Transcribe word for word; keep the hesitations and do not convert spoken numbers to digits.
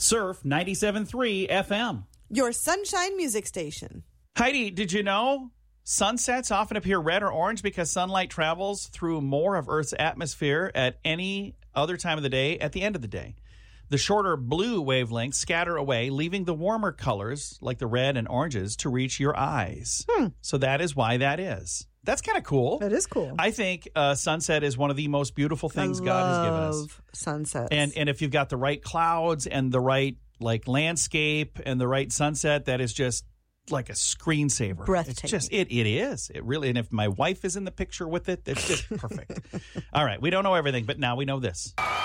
Surf ninety-seven point three F M. Your sunshine music station. Heidi, did you know sunsets often appear red or orange because sunlight travels through more of Earth's atmosphere at any other time of the day at the end of the day? The shorter blue wavelengths scatter away, leaving the warmer colors, like the red and oranges, to reach your eyes. Hmm. So that is why that is. That's kind of cool. That is cool. I think uh, sunset is one of the most beautiful things I God has given us. love sunsets. And and if you've got the right clouds and the right like landscape and the right sunset, that is just like a screensaver. Breathtaking. It's just it it is. It really. And if my wife is in the picture with it, it's just perfect. All right, we don't know everything, but now we know this.